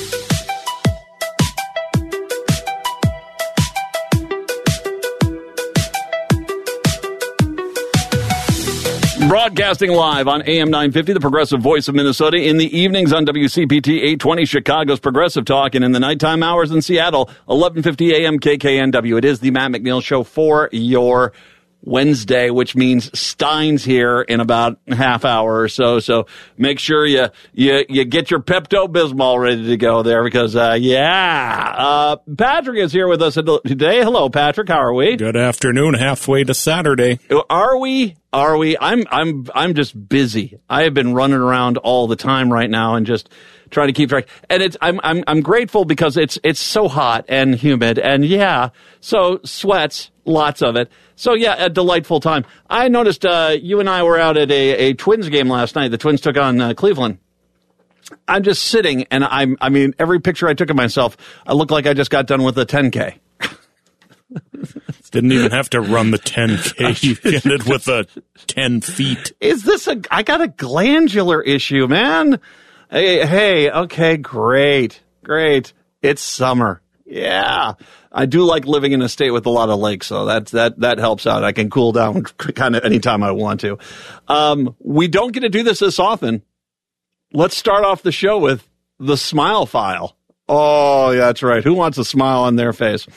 Broadcasting live on AM 950, the Progressive Voice of Minnesota. In the evenings on WCPT 820, Chicago's Progressive Talk. And in the nighttime hours in Seattle, 1150 AM KKNW. It is the Matt McNeil Show for your Wednesday, which means Stein's here in about a half hour or so. So make sure you get your Pepto-Bismol ready to go there because, Patrick is here with us today. Hello, Patrick. How are we? Good afternoon. Halfway to Saturday. Are we? I'm just busy. I have been running around all the time right now and just trying to keep track. And I'm grateful because it's so hot and humid and so sweats, lots of it. So a delightful time. I noticed you and I were out at a Twins game last night. The Twins took on Cleveland. I'm just sitting and I mean every picture I took of myself, I look like I just got done with a 10K. Didn't even have to run the 10K. You did it with 10 feet. I got a glandular issue, man. Hey, okay, great. It's summer. Yeah. I do like living in a state with a lot of lakes, so that helps out. I can cool down kind of anytime I want to. We don't get to do this often. Let's start off the show with the smile file. Oh, yeah, that's right. Who wants a smile on their face?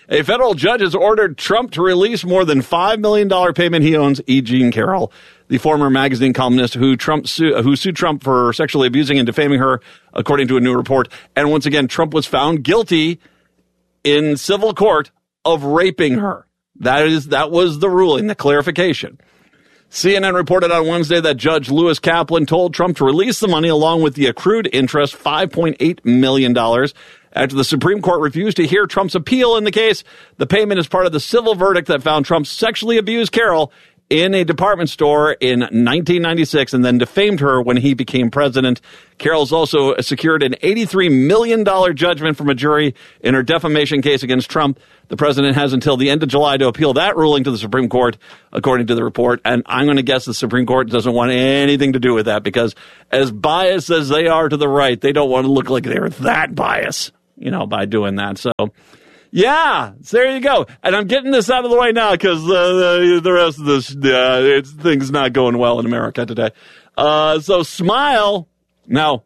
A federal judge has ordered Trump to release more than $5 million payment he owes E. Jean Carroll, the former magazine columnist who sued Trump for sexually abusing and defaming her, according to a new report. And once again, Trump was found guilty in civil court of raping her. That was the ruling, the clarification. CNN reported on Wednesday that Judge Lewis Kaplan told Trump to release the money along with the accrued interest, $5.8 million. After the Supreme Court refused to hear Trump's appeal in the case, the payment is part of the civil verdict that found Trump sexually abused Carroll in a department store in 1996 and then defamed her when he became president. Carroll's also secured an $83 million judgment from a jury in her defamation case against Trump. The president has until the end of July to appeal that ruling to the Supreme Court, according to the report. And I'm going to guess the Supreme Court doesn't want anything to do with that because as biased as they are to the right, they don't want to look like they're that biased, by doing that. So, yeah, there you go. And I'm getting this out of the way now because the rest of this, things not going well in America today. So smile. Now,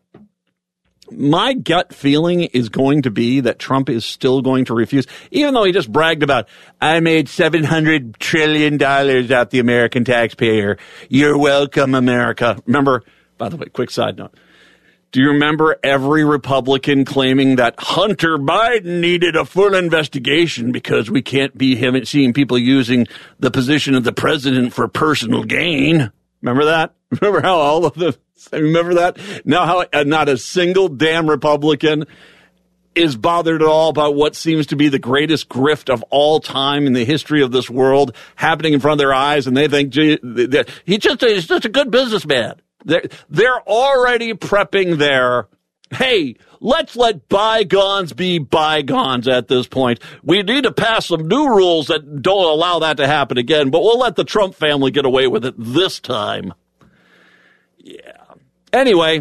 my gut feeling is going to be that Trump is still going to refuse, even though he just bragged about, I made $700 trillion out the American taxpayer. You're welcome, America. Remember, by the way, quick side note. Do you remember every Republican claiming that Hunter Biden needed a full investigation because we can't be seeing people using the position of the president for personal gain? Remember that? Remember how all of them, remember that? Now how not a single damn Republican is bothered at all about what seems to be the greatest grift of all time in the history of this world happening in front of their eyes, and they think, gee, he's just a good businessman. They're already prepping their, hey, let's let bygones be bygones at this point. We need to pass some new rules that don't allow that to happen again, but we'll let the Trump family get away with it this time. Yeah. Anyway,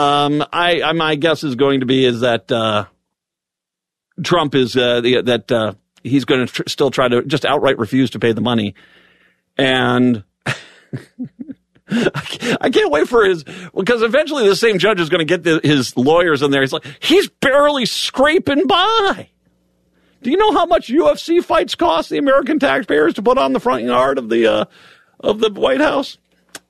my guess is going to be is that Trump is he's going to still try to just outright refuse to pay the money, and I can't wait for because eventually the same judge is going to get his lawyers in there. He's barely scraping by. Do you know how much UFC fights cost the American taxpayers to put on the front yard of the White House?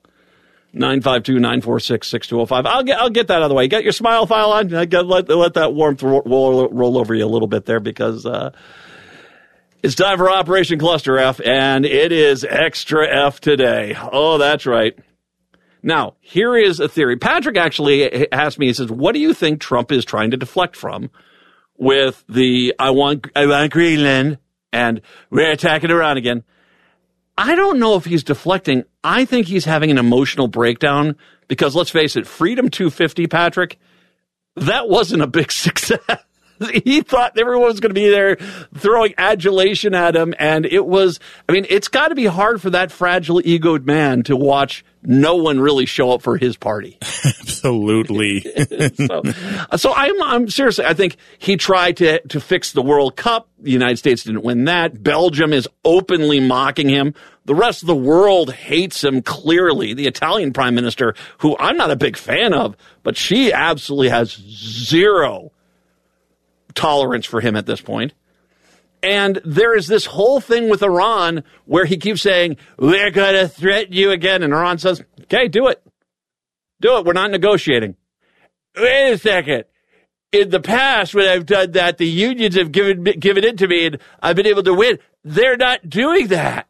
952-946-6205. I'll get that out of the way. Get your smile file on. Let that warmth roll over you a little bit there because it's time for Operation Cluster F, and it is extra F today. Oh, that's right. Now, here is a theory. Patrick actually asked me, he says, what do you think Trump is trying to deflect from with the I want Greenland and we're attacking Iran again? I don't know if he's deflecting. I think he's having an emotional breakdown because, let's face it, Freedom 250, Patrick, that wasn't a big success. He thought everyone was going to be there throwing adulation at him, and it's got to be hard for that fragile egoed man to watch no one really show up for his party. Absolutely. So I'm seriously, I think he tried to fix the World Cup. The United States didn't win that. Belgium is openly mocking him. The rest of the world hates him clearly. The Italian prime minister, who I'm not a big fan of, but she absolutely has zero tolerance for him at this point. And there is this whole thing with Iran where he keeps saying, we're going to threaten you again. And Iran says, okay, do it. Do it. We're not negotiating. Wait a second. In the past, when I've done that, the unions have given it to me and I've been able to win. They're not doing that.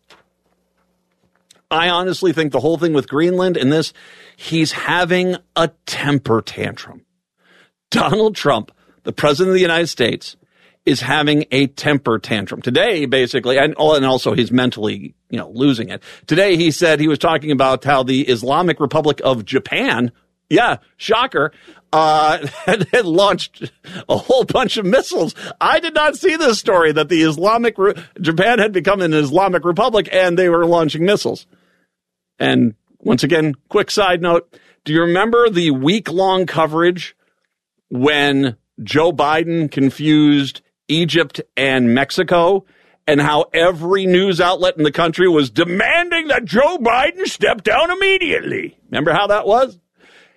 I honestly think the whole thing with Greenland and this, he's having a temper tantrum. Donald Trump, the president of the United States, is having a temper tantrum today, basically, and also he's mentally, losing it. Today, he said he was talking about how the Islamic Republic of Japan, yeah, shocker, had launched a whole bunch of missiles. I did not see this story that the Japan had become an Islamic Republic and they were launching missiles. And once again, quick side note, do you remember the week-long coverage when Joe Biden confused Egypt and Mexico, and how every news outlet in the country was demanding that Joe Biden step down immediately? Remember how that was?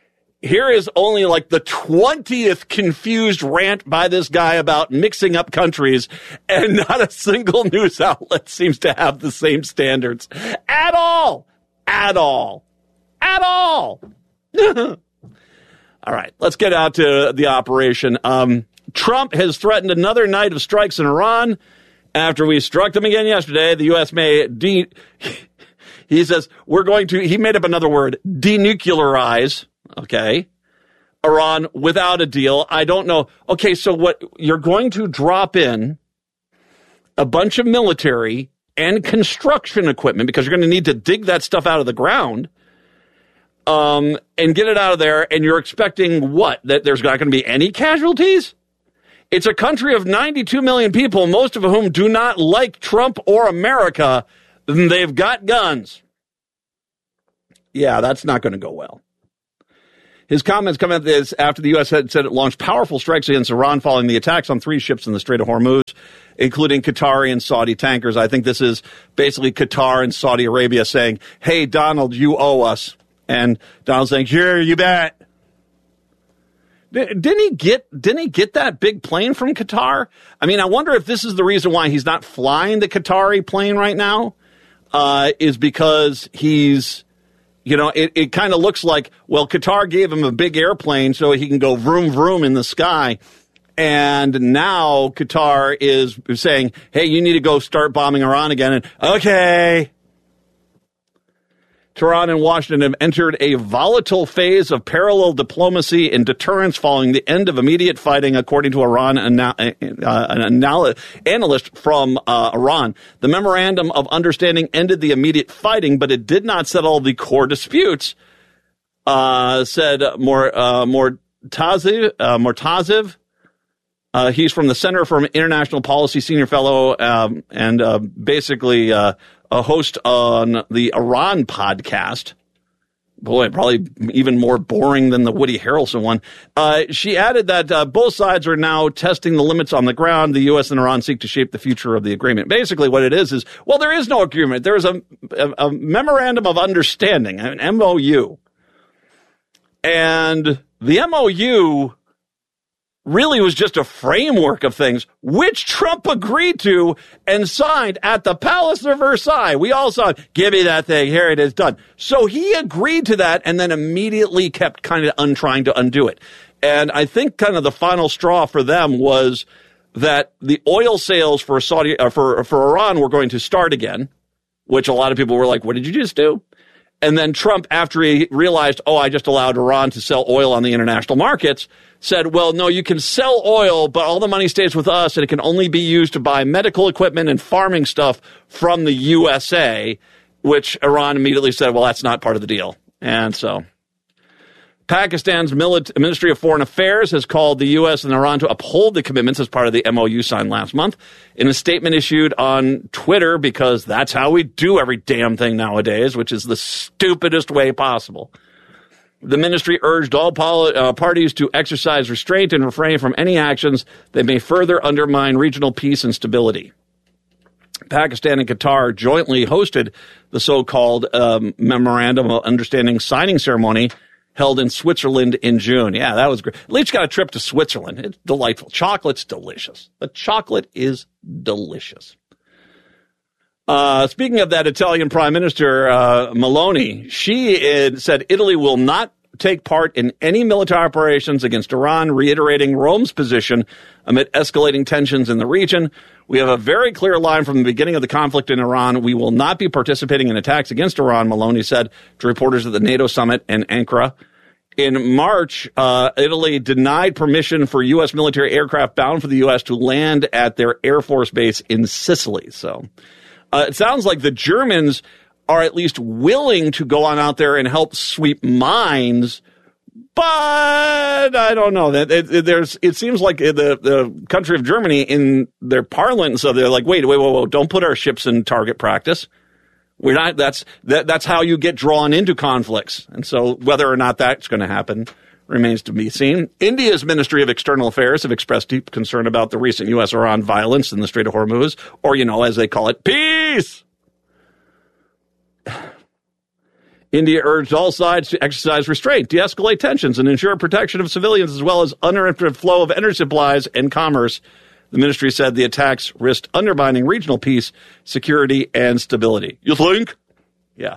here is only like the 20th confused rant by this guy about mixing up countries, and not a single news outlet seems to have the same standards at all. At all. At all. All right, let's get out to the operation. Trump has threatened another night of strikes in Iran. After we struck them again yesterday, the U.S. may he says he made up another word, denuclearize, okay, Iran without a deal. I don't know. Okay, so what, you're going to drop in a bunch of military and construction equipment, because you're going to need to dig that stuff out of the ground, and get it out of there, and you're expecting what? That there's not going to be any casualties? It's a country of 92 million people, most of whom do not like Trump or America. They've got guns. Yeah, that's not going to go well. His comments come at this after the U.S. had said it launched powerful strikes against Iran following the attacks on 3 ships in the Strait of Hormuz, including Qatari and Saudi tankers. I think this is basically Qatar and Saudi Arabia saying, hey, Donald, you owe us. And Donald's saying, sure, you bet. Didn't he get that big plane from Qatar? I mean, I wonder if this is the reason why he's not flying the Qatari plane right now, is because he's, it kind of looks like, well, Qatar gave him a big airplane so he can go vroom, vroom in the sky. And now Qatar is saying, hey, you need to go start bombing Iran again. And okay. Tehran and Washington have entered a volatile phase of parallel diplomacy and deterrence following the end of immediate fighting, according to Iran an analyst from Iran. The memorandum of understanding ended the immediate fighting, but it did not settle the core disputes, said Mortaziv. He's from the Center for International Policy, senior fellow, and basically a host on the Iran podcast. Boy, probably even more boring than the Woody Harrelson one. She added that both sides are now testing the limits on the ground. The U.S. and Iran seek to shape the future of the agreement. Basically what it is, well, there is no agreement. There is a memorandum of understanding, an MOU. And the MOU really was just a framework of things, which Trump agreed to and signed at the Palace of Versailles. We all saw it. Give me that thing. Here it is, done. So he agreed to that and then immediately kept kind of trying to undo it. And I think kind of the final straw for them was that the oil sales for for Iran were going to start again, which a lot of people were like, what did you just do? And then Trump, after he realized, I just allowed Iran to sell oil on the international markets, said, well, no, you can sell oil, but all the money stays with us, and it can only be used to buy medical equipment and farming stuff from the USA, which Iran immediately said, well, that's not part of the deal. And so Pakistan's Ministry of Foreign Affairs has called the U.S. and Iran to uphold the commitments as part of the MOU signed last month. In a statement issued on Twitter, because that's how we do every damn thing nowadays, which is the stupidest way possible, the ministry urged all parties to exercise restraint and refrain from any actions that may further undermine regional peace and stability. Pakistan and Qatar jointly hosted the so-called Memorandum of Understanding signing ceremony held in Switzerland in June. Yeah, that was great. At least got a trip to Switzerland. It's delightful. Chocolate's delicious. The chocolate is delicious. Speaking of that Italian Prime Minister, Meloni, she said Italy will not take part in any military operations against Iran, reiterating Rome's position amid escalating tensions in the region. We have a very clear line from the beginning of the conflict in Iran. We will not be participating in attacks against Iran, Meloni said to reporters at the NATO summit in Ankara. In March, Italy denied permission for U.S. military aircraft bound for the U.S. to land at their Air Force base in Sicily. So it sounds like the Germans are at least willing to go on out there and help sweep mines, but I don't know. It seems like the country of Germany in their parliament, so they're like, wait, don't put our ships in target practice. We're not. That's how you get drawn into conflicts, and so whether or not that's going to happen remains to be seen. India's Ministry of External Affairs have expressed deep concern about the recent U.S.-Iran violence in the Strait of Hormuz, or as they call it, peace. India urged all sides to exercise restraint, de-escalate tensions, and ensure protection of civilians as well as uninterrupted flow of energy supplies and commerce. The ministry said the attacks risked undermining regional peace, security, and stability. You think? Yeah.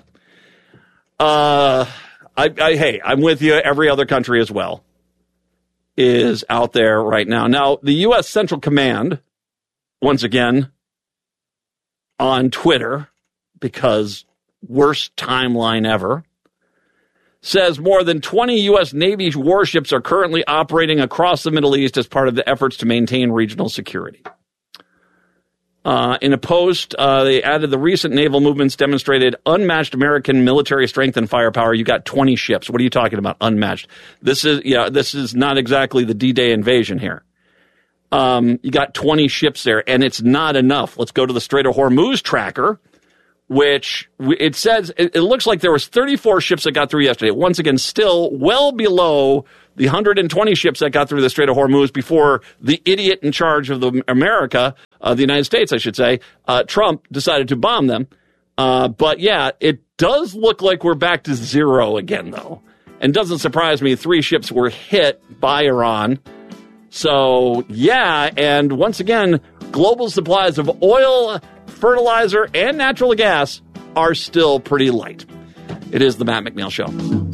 Hey, I'm with you. Every other country as well is out there right now. Now, the U.S. Central Command, once again, on Twitter, because worst timeline ever, says more than 20 U.S. Navy warships are currently operating across the Middle East as part of the efforts to maintain regional security. In a post, they added the recent naval movements demonstrated unmatched American military strength and firepower. You got 20 ships. What are you talking about? Unmatched. This is not exactly the D-Day invasion here. You got 20 ships there, and it's not enough. Let's go to the Strait of Hormuz tracker, which it says it looks like there was 34 ships that got through yesterday. Once again, still well below the 120 ships that got through the Strait of Hormuz before the idiot in charge of the United States, I should say, Trump decided to bomb them. But yeah, it does look like we're back to zero again, though. And doesn't surprise me, 3 ships were hit by Iran. So yeah, and once again, global supplies of oil, fertilizer, and natural gas are still pretty light. It is the Matt McNeil Show.